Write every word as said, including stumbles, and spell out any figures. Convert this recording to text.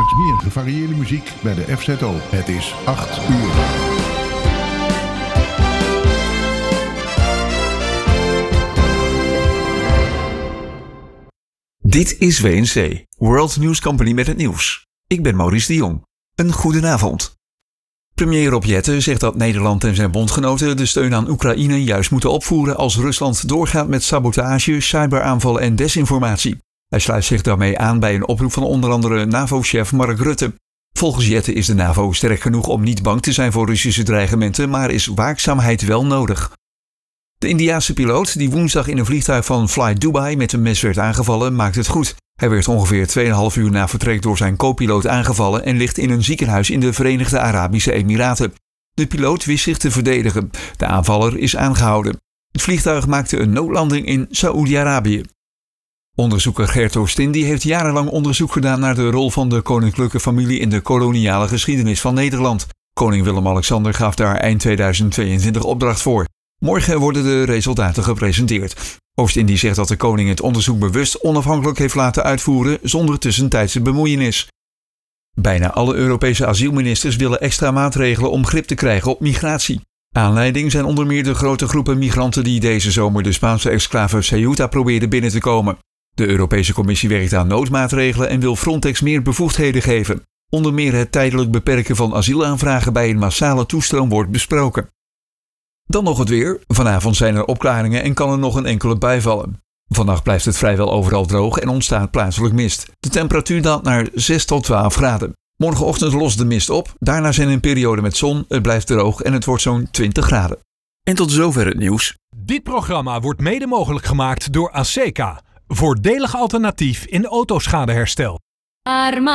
Straks meer gevarieerde muziek bij de F Z O. Het is acht uur. Dit is W N C, World News Company met het nieuws. Ik ben Maurice de Jong. Een goedenavond. Premier Rob Jetten zegt dat Nederland en zijn bondgenoten de steun aan Oekraïne juist moeten opvoeren als Rusland doorgaat met sabotage, cyberaanvallen en desinformatie. Hij sluit zich daarmee aan bij een oproep van onder andere NAVO-chef Mark Rutte. Volgens Jetten is de NAVO sterk genoeg om niet bang te zijn voor Russische dreigementen, maar is waakzaamheid wel nodig. De Indiase piloot die woensdag in een vliegtuig van Fly Dubai met een mes werd aangevallen, maakt het goed. Hij werd ongeveer twee komma vijf uur na vertrek door zijn co-piloot aangevallen en ligt in een ziekenhuis in de Verenigde Arabische Emiraten. De piloot wist zich te verdedigen. De aanvaller is aangehouden. Het vliegtuig maakte een noodlanding in Saoedi-Arabië. Onderzoeker Gert Oostindie heeft jarenlang onderzoek gedaan naar de rol van de koninklijke familie in de koloniale geschiedenis van Nederland. Koning Willem-Alexander gaf daar eind tweeduizend tweeëntwintig opdracht voor. Morgen worden de resultaten gepresenteerd. Oostindie zegt dat de koning het onderzoek bewust onafhankelijk heeft laten uitvoeren zonder tussentijdse bemoeienis. Bijna alle Europese asielministers willen extra maatregelen om grip te krijgen op migratie. Aanleiding zijn onder meer de grote groepen migranten die deze zomer de Spaanse exclave Ceuta probeerden binnen te komen. De Europese Commissie werkt aan noodmaatregelen en wil Frontex meer bevoegdheden geven. Onder meer het tijdelijk beperken van asielaanvragen bij een massale toestroom wordt besproken. Dan nog het weer. Vanavond zijn er opklaringen en kan er nog een enkele bui vallen. Vannacht blijft het vrijwel overal droog en ontstaat plaatselijk mist. De temperatuur daalt naar zes tot twaalf graden. Morgenochtend lost de mist op. Daarna zijn een periode met zon. Het blijft droog en het wordt zo'n twintig graden. En tot zover het nieuws. Dit programma wordt mede mogelijk gemaakt door Aseca. Voordelig alternatief in autoschadeherstel.